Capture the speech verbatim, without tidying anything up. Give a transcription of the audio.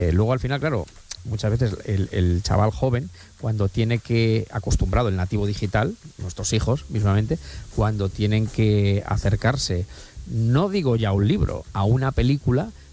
Eh, luego al final, claro, muchas veces el, el chaval joven, cuando tiene que, acostumbrado el nativo digital, nuestros hijos mismamente, cuando tienen que acercarse, no digo ya a un libro, a una película,